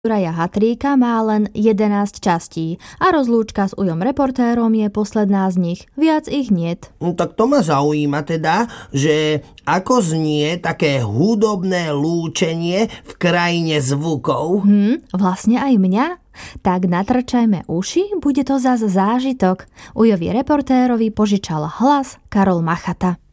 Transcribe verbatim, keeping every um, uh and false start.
Juraja Hatríka má len jedenásť častí a rozlúčka s Ujom reportérom je posledná z nich. Viac ich niet. No, tak to ma zaujíma teda, že ako znie také hudobné lúčenie v krajine zvukov. Hm, vlastne aj mňa? Tak natrčajme uši, bude to zas zážitok. Ujovi reportérovi požičal hlas Karol Machata.